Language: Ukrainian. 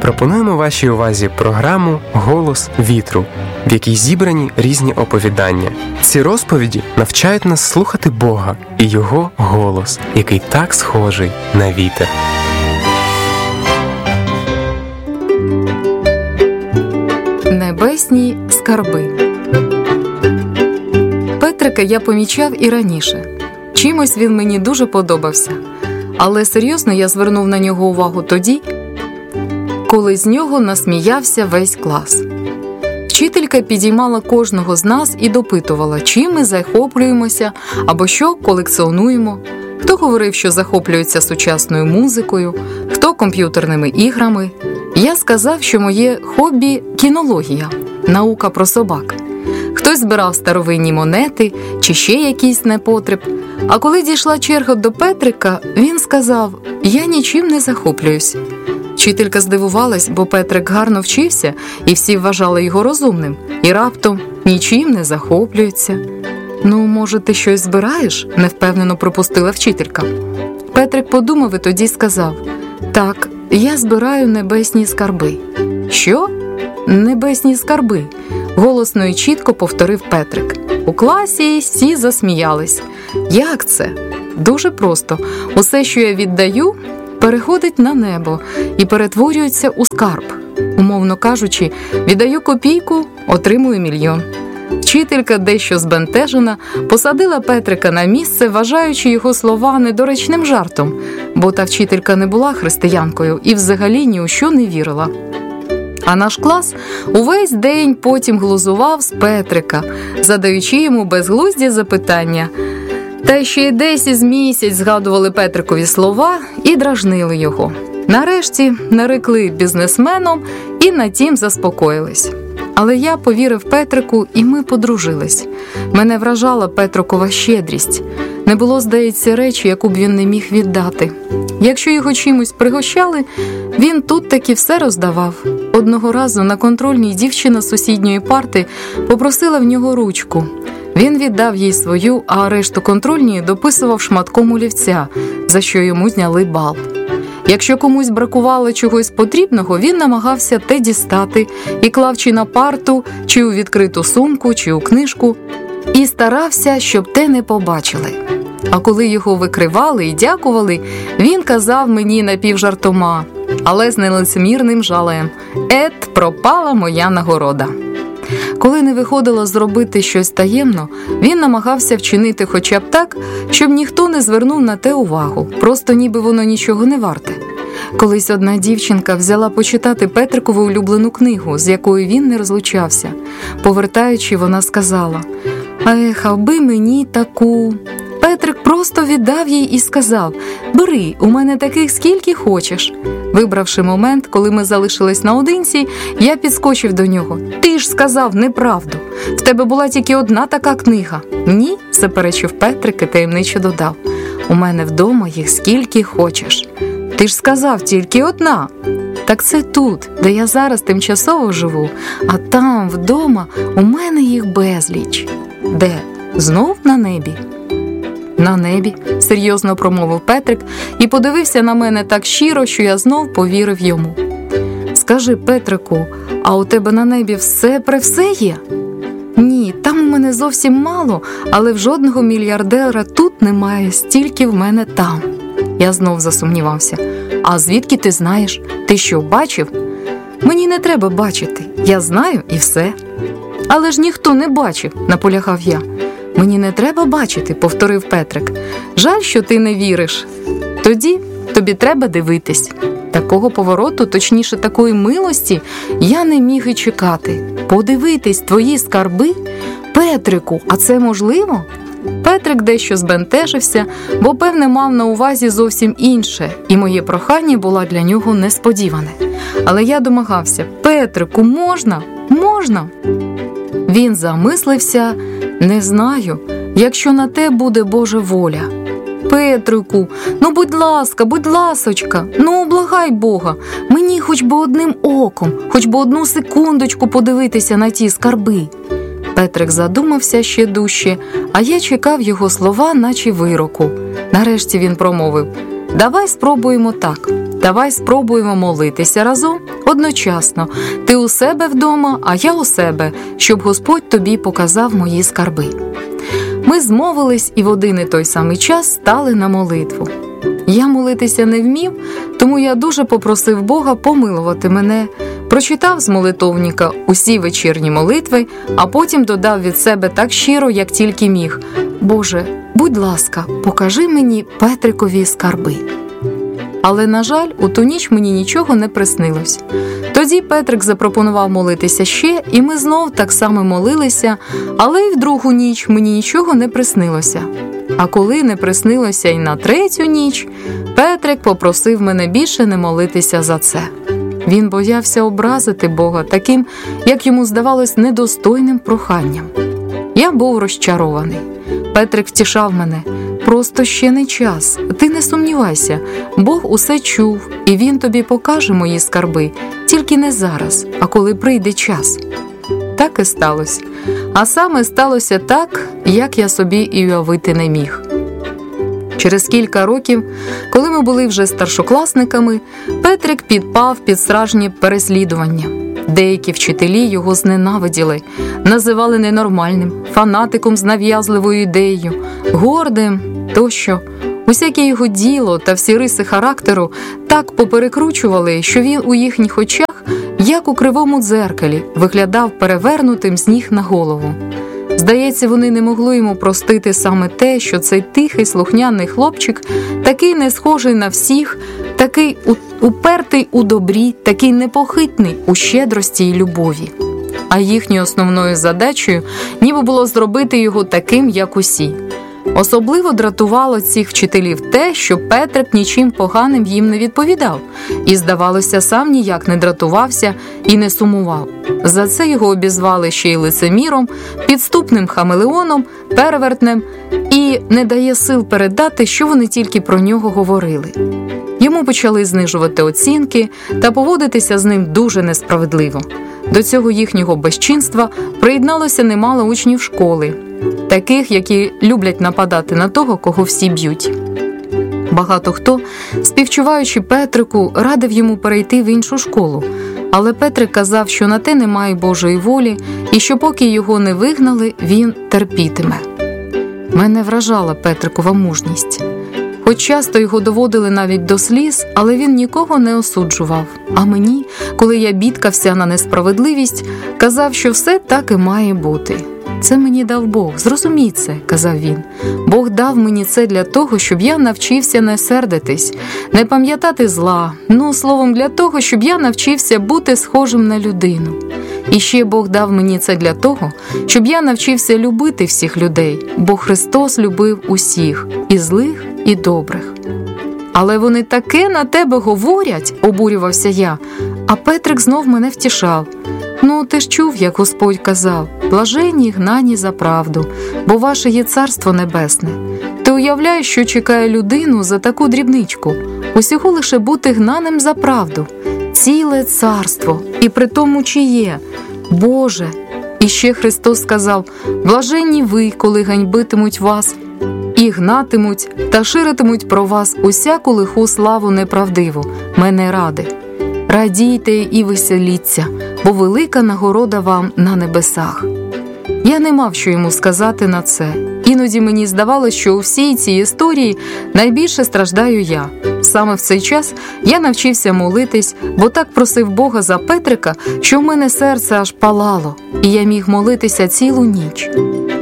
Пропонуємо вашій увазі програму «Голос вітру», в якій зібрані різні оповідання. Ці розповіді навчають нас слухати Бога і Його голос, який так схожий на вітер. Небесні скарби. Петрика я помічав і раніше. Чимось він мені дуже подобався. Але серйозно я звернув на нього увагу тоді, коли з нього насміявся весь клас. Вчителька підіймала кожного з нас і допитувала, чим ми захоплюємося або що колекціонуємо. Хто говорив, що захоплюється сучасною музикою, хто комп'ютерними іграми. Я сказав, що моє хобі – кінологія, наука про собак. Хтось збирав старовинні монети чи ще якийсь непотреб. А коли дійшла черга до Петрика, він сказав: «Я нічим не захоплююсь». Вчителька здивувалась, бо Петрик гарно вчився, і всі вважали його розумним. І раптом нічим не захоплюється. «Ну, може, ти щось збираєш?» – невпевнено пропустила вчителька. Петрик подумав і тоді сказав: «Так, я збираю небесні скарби». «Що?» «Небесні скарби», – голосно і чітко повторив Петрик. У класі всі засміялись. «Як це?» «Дуже просто. Усе, що я віддаю, переходить на небо і перетворюється у скарб. Умовно кажучи, віддаю копійку, отримую мільйон». Вчителька, дещо збентежена, посадила Петрика на місце, вважаючи його слова недоречним жартом, бо та вчителька не була християнкою і взагалі ні у що не вірила. А наш клас увесь день потім глузував з Петрика, задаючи йому безглузді запитання. Та ще й десь із місяць згадували Петрикові слова і дражнили його. Нарешті нарекли бізнесменом і на тім заспокоїлись. Але я повірив Петрику, і ми подружились. Мене вражала Петрикова щедрість. Не було, здається, речі, яку б він не міг віддати. Якщо його чимось пригощали, він тут таки все роздавав. Одного разу на контрольній дівчина з сусідньої парти попросила в нього ручку. Він віддав їй свою, а решту контрольної дописував шматком олівця, за що йому зняли бал. Якщо комусь бракувало чогось потрібного, він намагався те дістати і клав чи на парту, чи у відкриту сумку, чи у книжку, і старався, щоб те не побачили. А коли його викривали і дякували, він казав мені напівжартома, але з нелицемірним жалем: «Ет, пропала моя нагорода». Коли не виходило зробити щось таємно, він намагався вчинити хоча б так, щоб ніхто не звернув на те увагу, просто ніби воно нічого не варте. Колись одна дівчинка взяла почитати Петрикову улюблену книгу, з якою він не розлучався. Повертаючи, вона сказала: «Ех, аби мені таку». Петрик просто віддав їй і сказав: «Бери, у мене таких скільки хочеш». Вибравши момент, коли ми залишились наодинці, я підскочив до нього. «Ти ж сказав неправду. В тебе була тільки одна така книга». «Ні», – заперечив Петрик і таємниче додав: «У мене вдома їх скільки хочеш». «Ти ж сказав, тільки одна». «Так це тут, де я зараз тимчасово живу, а там, вдома, у мене їх безліч». «Де? Знов на небі?» «На небі», – серйозно промовив Петрик і подивився на мене так щиро, що я знов повірив йому. «Скажи, Петрику, а у тебе на небі все є?» «Ні, там у мене зовсім мало, але в жодного мільярдера тут немає, стільки в мене там». Я знов засумнівався. «А звідки ти знаєш? Ти що, бачив?» «Мені не треба бачити, я знаю і все». «Але ж ніхто не бачив», – наполягав я. «Мені не треба бачити», – повторив Петрик. «Жаль, що ти не віриш. Тоді тобі треба дивитись». Такого повороту, точніше такої милості, я не міг і чекати. «Подивитись твої скарби? Петрику, а це можливо?» Петрик дещо збентежився, бо, певне, мав на увазі зовсім інше, і моє прохання було для нього несподіване. Але я домагався: «Петрику, можна? Можна?» Він замислився: «Не знаю, якщо на те буде Божа воля». «Петрику, ну будь ласочка, ну благай Бога, мені хоч би одним оком, хоч би одну секундочку подивитися на ті скарби». Петрик задумався ще дужче, а я чекав його слова, наче вироку. Нарешті він промовив: «Давай спробуємо так. Давай спробуємо молитися разом одночасно. Ти у себе вдома, а я у себе, щоб Господь тобі показав мої скарби». Ми змовились і в один і той самий час стали на молитву. Я молитися не вмів, тому я дуже попросив Бога помилувати мене, прочитав з молитовника усі вечірні молитви, а потім додав від себе так щиро, як тільки міг: «Боже, будь ласка, покажи мені Петрикові скарби». Але, на жаль, у ту ніч мені нічого не приснилось. Тоді Петрик запропонував молитися ще, і ми знов так само молилися, але й в другу ніч мені нічого не приснилося. А коли не приснилося й на третю ніч, Петрик попросив мене більше не молитися за це. Він боявся образити Бога таким, як йому здавалось, недостойним проханням. Я був розчарований. Петрик втішав мене: «Просто ще не час, ти не сумнівайся, Бог усе чув, і Він тобі покаже мої скарби, тільки не зараз, а коли прийде час». Так і сталося. А саме сталося так, як я собі і уявити не міг. Через кілька років, коли ми були вже старшокласниками, Петрик підпав під справжнє переслідування. Деякі вчителі його зненавиділи, називали ненормальним, фанатиком з нав'язливою ідеєю, гордим тощо. Усяке його діло та всі риси характеру так поперекручували, що він у їхніх очах, як у кривому дзеркалі, виглядав перевернутим з ніг на голову. Здається, вони не могли йому простити саме те, що цей тихий, слухняний хлопчик, такий не схожий на всіх, такий упертий у добрі, такий непохитний у щедрості й любові. А їхньою основною задачею ніби було зробити його таким, як усі. Особливо дратувало цих вчителів те, що Петрик нічим поганим їм не відповідав і, здавалося, сам ніяк не дратувався і не сумував. За це його обізвали ще й лицеміром, підступним хамелеоном, перевертнем, і не дає сил передати, що вони тільки про нього говорили. Йому почали знижувати оцінки та поводитися з ним дуже несправедливо. До цього їхнього безчинства приєдналося немало учнів школи, таких, які люблять нападати на того, кого всі б'ють. Багато хто, співчуваючи Петрику, радив йому перейти в іншу школу, але Петрик казав, що на те немає Божої волі і що поки його не вигнали, він терпітиме. Мене вражала Петрикова мужність. Хоч часто його доводили навіть до сліз, але він нікого не осуджував. А мені, коли я бідкався на несправедливість, казав, що все так і має бути. «Це мені дав Бог, зрозумій це», – казав він. «Бог дав мені це для того, щоб я навчився не сердитись, не пам'ятати зла, словом, для того, щоб я навчився бути схожим на людину. І ще Бог дав мені це для того, щоб я навчився любити всіх людей, бо Христос любив усіх, і злих, і добрих». «Але вони таке на тебе говорять», – обурювався я, а Петрик знов мене втішав. «Ти ж чув, як Господь казав: блаженні гнані за правду, бо ваше є Царство Небесне. Ти уявляєш, що чекає людину за таку дрібничку? Усього лише бути гнаним за правду. Ціле царство, і при тому чиє? Боже!» І ще Христос сказав: «Блаженні ви, коли ганьбитимуть вас, і гнатимуть, та ширитимуть про вас усяку лиху славу неправдиву, мене ради. Радійте і веселіться, бо велика нагорода вам на небесах». Я не мав що йому сказати на це. Іноді мені здавалося, що у всій цій історії найбільше страждаю я. Саме в цей час я навчився молитись, бо так просив Бога за Петрика, що в мене серце аж палало, і я міг молитися цілу ніч.